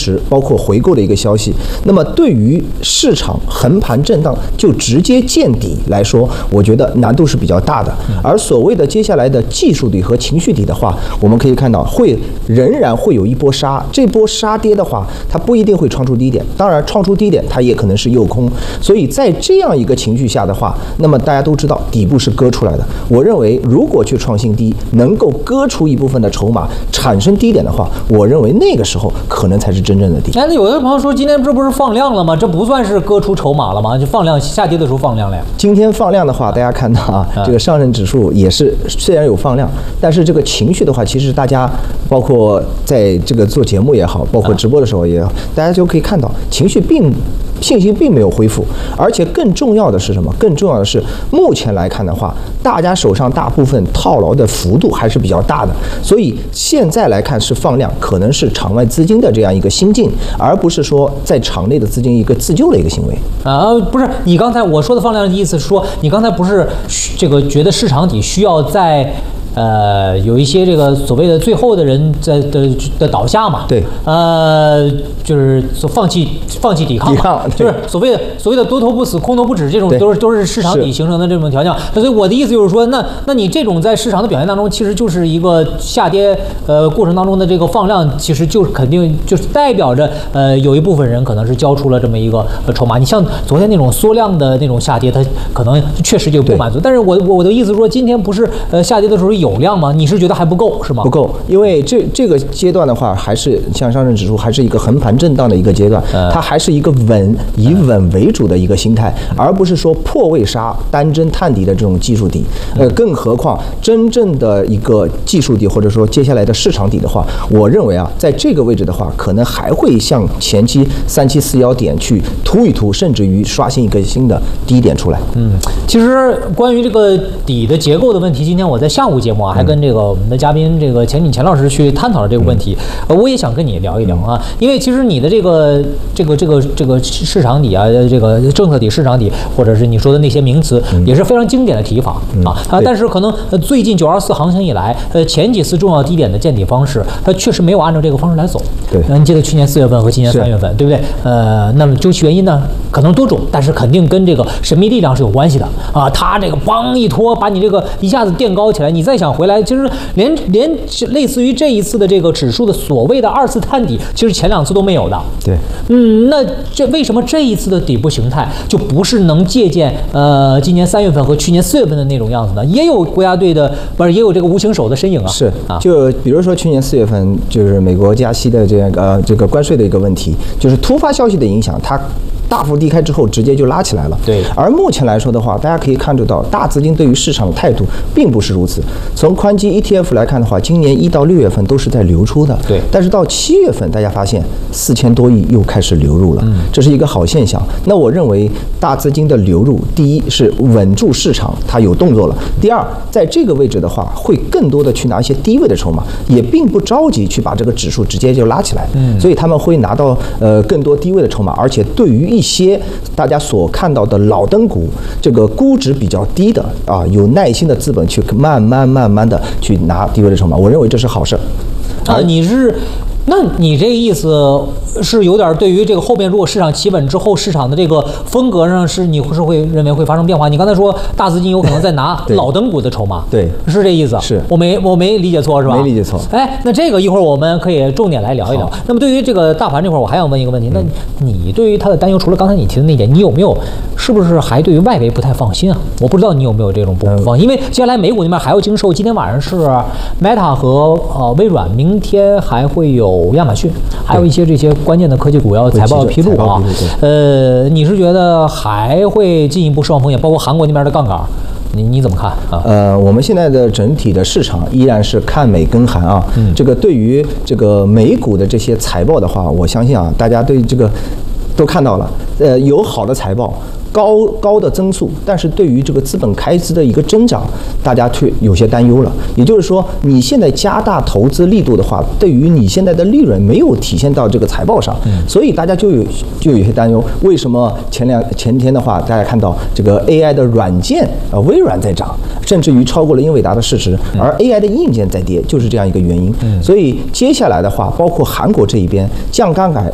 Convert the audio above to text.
持，包括回购的一个消息。那么对于市场横盘震荡就直接见底来说，我觉得难度是比较大的。而所谓的接下来的技术底和情绪底的话，我们可以看到仍然会有一波杀，这波杀跌的话，它不一定会创出低点，当然创出低点它也可能是诱空。所以在这样一个情绪下的话，那么大家都知道底部是割出来的。我认为如果去创新低，能够割出一部分的筹码产生低点的话，我认为那个时候可能才是真正的底。 那有的朋友说，今天这不是放量了吗？这不算是割出筹码了吗？就放量，下跌的时候放量了呀。 今天放量的话，大家看到啊，这个上证指数也是虽然有放量，但是这个情绪的话，其实大家包括在这个做节目也好，包括直播的时候也好，大家就可以看到信心并没有恢复。而且更重要的是什么？更重要的是目前来看的话，大家手上大部分套牢的幅度还是比较大的，所以现在来看是放量，可能是场外资金的这样一个心境，而不是说在场内的资金一个自救的一个行为不是，你刚才我说的放量的意思是说，你刚才不是这个觉得市场底需要在有一些这个所谓的最后的人的倒下嘛？ 对， 就是放弃抵抗嘛，就是所谓的多头不死，空头不止，这种都是市场底形成的这种条件。所以我的意思就是说，那你这种在市场的表现当中，其实就是一个下跌过程当中的这个放量，其实就是肯定就是代表着有一部分人可能是交出了这么一个筹码。你像昨天那种缩量的那种下跌，它可能确实就不满足。但是我的意思说，今天不是下跌的时候有量吗？你是觉得还不够是吗？ 不够，因为这个阶段的话，还是像上证指数还是一个横盘震荡的一个阶段，它还是一个以稳为主的一个心态，而不是说破位杀、单针探底的这种技术底。更何况真正的一个技术底或者说接下来的市场底的话，我认为啊，在这个位置的话，可能还会向前期3741点去突一突，甚至于刷新一个新的低点出来。 其实关于这个底的结构的问题，今天我在下午节目还跟这个我们的嘉宾这个钱老师去探讨了这个问题，我也想跟你聊一聊啊，因为其实你的这个市场底啊，这个政策底、市场底，或者是你说的那些名词，也是非常经典的提法但是可能最近924行情以来，前几次重要低点的见底方式，它确实没有按照这个方式来走。 对， 你记得去年4月份和今年3月份，对不对？那么究其原因呢，可能多种，但是肯定跟这个神秘力量是有关系的啊。它这个梆一拖，把你这个一下子垫高起来，你再想回来，其实连类似于这一次的这个指数的所谓的2次探底，其实前2次都没有的。 对， 那为什么这一次的底部形态就不是能借鉴今年3月份和去年4月份的那种样子呢？也有国家队的，不是也有这个无形手的身影啊？ 是啊，就比如说去年4月份，就是美国加息的这个关税的一个问题，就是突发消息的影响，它大幅低开之后直接就拉起来了。 对， 而目前来说的话，大家可以看得到，大资金对于市场的态度并不是如此。从宽基 ETF 来看的话，今年1到6月份都是在流出的。 对， 但是到7月份，大家发现4000多亿又开始流入了，这是一个好现象。那我认为大资金的流入，第一是稳住市场，它有动作了；第二，在这个位置的话，会更多的去拿一些低位的筹码，也并不着急去把这个指数直接就拉起来。所以他们会拿到更多低位的筹码，而且对于一些大家所看到的老灯股，这个估值比较低的啊，有耐心的资本去慢慢的去拿低位的筹码，我认为这是好事。 那你这个意思是有点对于这个后面如果市场企稳之后，市场的这个风格上你是会认为会发生变化？你刚才说大资金有可能在拿老灯股的筹码， 对， 是这意思？ 是我没理解错是吧？ 没理解错。 哎，那这个一会儿我们可以重点来聊一聊。那么对于这个大盘这块，我还想问一个问题，那你对于它的担忧，除了刚才你提的那点，你有没有是不是还对于外围不太放心啊？我不知道你有没有这种不放心，因为接下来美股那边还要经受，今天晚上是 Meta 和微软，明天还会有亚马逊，还有一些这些关键的科技股要财报披露啊。你是觉得还会进一步释放风险，包括韩国那边的杠杆？你怎么看啊？ 我们现在的整体的市场依然是看美跟韩啊。这个对于这个美股的这些财报的话，我相信啊，大家对这个都看到了，有好的财报。高的增速，但是对于这个资本开支的一个增长，大家却有些担忧了。也就是说，你现在加大投资力度的话，对于你现在的利润没有体现到这个财报上，所以大家就有些担忧。为什么前天的话，大家看到这个 AI 的软件微软在涨，甚至于超过了英伟达的市值，而 AI 的硬件在跌，就是这样一个原因。所以接下来的话，包括韩国这一边降杠杆